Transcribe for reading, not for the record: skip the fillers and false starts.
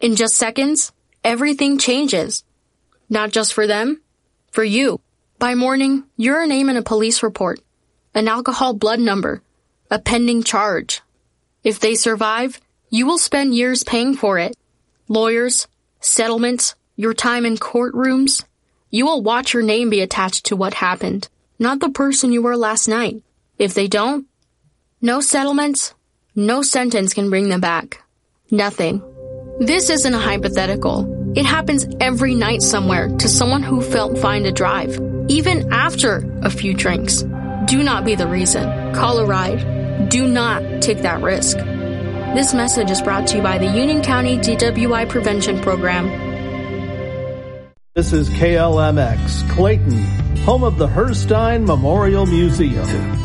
In just seconds, everything changes. Not just for them, for you. By morning, your name in a police report, an alcohol blood number, a pending charge. If they survive, you will spend years paying for it. Lawyers, settlements, your time in courtrooms. You will watch your name be attached to what happened, not the person you were last night. If they don't, no settlements, no sentence can bring them back. Nothing. This isn't a hypothetical. It happens every night somewhere to someone who felt fine to drive, even after a few drinks. Do not be the reason. Call a ride. Do not take that risk. This message is brought to you by the Union County DWI Prevention Program. This is KLMX, Clayton, home of the Herstein Memorial Museum.